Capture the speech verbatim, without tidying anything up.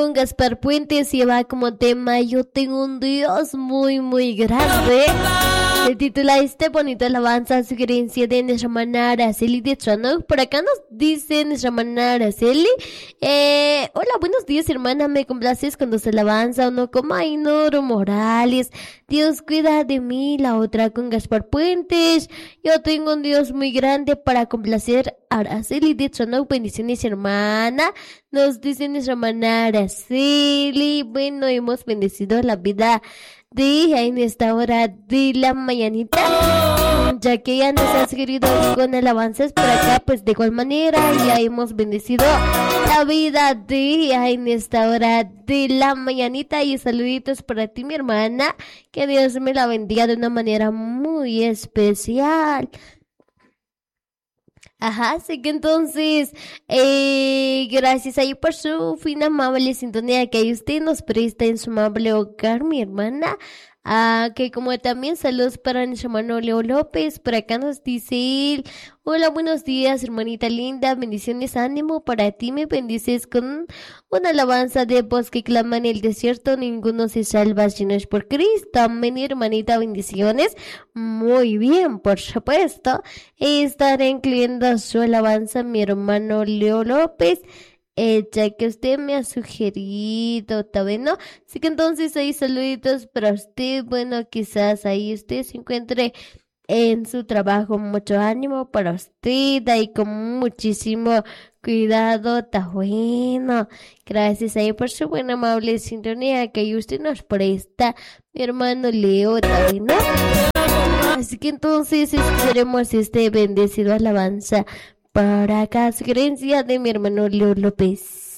Con Gaspar Puentes lleva como tema Yo tengo un Dios muy muy grande. Se titula este bonito alabanza, sugerencia de nuestra hermana Araceli de Tranok. Por acá nos dice nuestra hermana Araceli, eh, hola, buenos días hermana, me complaces con tu alabanza, uno como Ainoro Morales, Dios cuida de mí, la otra con Gaspar Puentes, yo tengo un Dios muy grande para complacer a Araceli de Tranok. Bendiciones hermana, nos dice nuestra hermana Araceli. Bueno, hemos bendecido la vida de en esta hora de la mañanita, ya que ya nos has querido con alabanzas por acá, pues de igual manera ya hemos bendecido la vida de en esta hora de la mañanita. Y saluditos para ti mi hermana, que Dios me la bendiga de una manera muy especial. Ajá, así que entonces, eh, gracias ahí por su fina amable sintonía que usted nos presta en su amable hogar, mi hermana. Ah, que como también saludos para nuestro hermano Leo López, por acá nos dice él, hola, buenos días, hermanita linda, bendiciones, ánimo para ti, me bendices con una alabanza de voz que clama en el desierto, ninguno se salva si no es por Cristo, amén, hermanita, bendiciones, muy bien, por supuesto, estaré incluyendo su alabanza, mi hermano Leo López, Eh, ya que usted me ha sugerido, también, ¿no? Así que entonces ahí saluditos para usted, bueno, quizás ahí usted se encuentre en su trabajo, mucho ánimo para usted, ahí con muchísimo cuidado, está bueno, gracias ahí por su buena amable sintonía que usted nos presta, mi hermano Leo, está bueno. Así que entonces escucharemos este bendecido alabanza para acá, sugerencia de mi hermano Leo López.